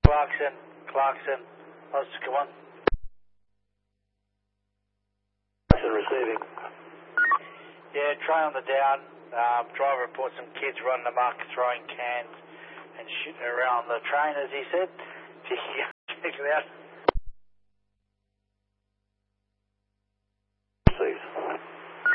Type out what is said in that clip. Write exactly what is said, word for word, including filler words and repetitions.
Clarkson, Clarkson, Oscar, come on. Clarkson receiving. Yeah, train on the down. Um, driver reports some kids running amok, throwing cans and shooting around the train, as he said. Check it out.